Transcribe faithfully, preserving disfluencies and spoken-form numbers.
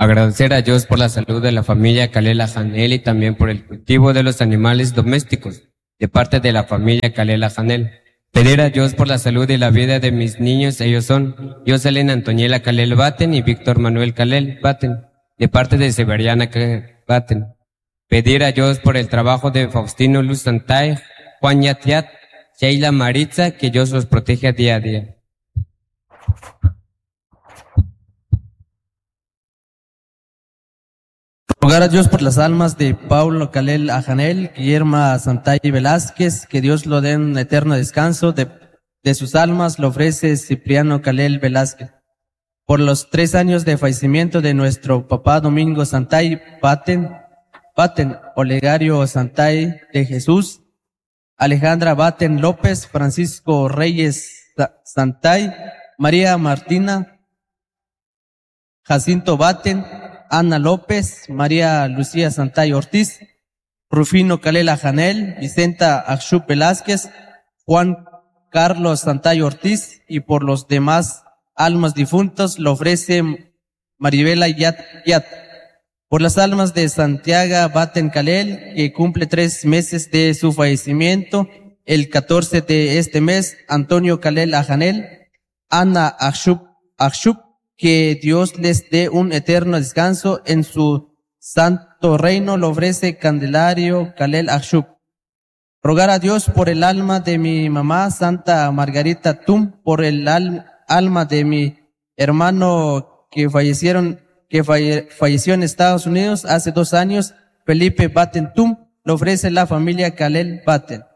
Agradecer a Dios por la salud de la familia Kalela Janel y también por el cultivo de los animales domésticos de parte de la familia Kalela Janel. Pedir a Dios por la salud y la vida de mis niños, ellos son Jocelyn Antoniela Calel Baten y Víctor Manuel Calel Baten, de parte de Severiana Baten. Pedir a Dios por el trabajo de Faustino Luz Santay, Juan Yatiat, Sheila Maritza, que Dios los proteja día a día. Rogar a Dios por las almas de Paulo Calel Ajanel, Guillermo Santay Velázquez, que Dios lo dé un eterno descanso. De, de sus almas lo ofrece Cipriano Calel Velázquez. Por los tres años de fallecimiento de nuestro papá Domingo Santay Baten, Baten, Olegario Santay de Jesús, Alejandra Baten López, Francisco Reyes Santay, María Martina, Jacinto Baten, Ana López, María Lucía Santay Ortiz, Rufino Calela Janel, Vicenta Axup Velázquez, Juan Carlos Santay Ortiz, y por los demás almas difuntos lo ofrece Maribela Yat Yat. Por las almas de Santiago Baten Calel, que cumple tres meses de su fallecimiento, el catorce de este mes, Antonio Calel Ajanel, Ana Axup Axup, que Dios les dé un eterno descanso en su santo reino, lo ofrece Candelario Calel Axup. Rogar a Dios por el alma de mi mamá, Santa Margarita Tum, por el al, alma de mi hermano que fallecieron, que falle, falleció en Estados Unidos hace dos años, Felipe Baten Tum, lo ofrece la familia Calel Baten.